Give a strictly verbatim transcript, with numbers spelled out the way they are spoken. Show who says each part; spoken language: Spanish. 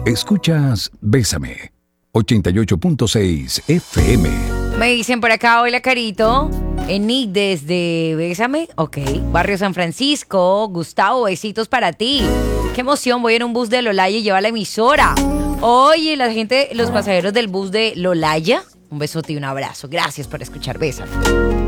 Speaker 1: Escuchas Bésame, ochenta y ocho punto seis F M.
Speaker 2: Me dicen por acá, hola Carito, en Nick desde Bésame, ok, Barrio San Francisco, Gustavo, besitos para ti. Qué emoción, voy en un bus de Lolaya y lleva la emisora. Oye, la gente, los pasajeros del bus de Lolaya, un besote y un abrazo. Gracias por escuchar Bésame.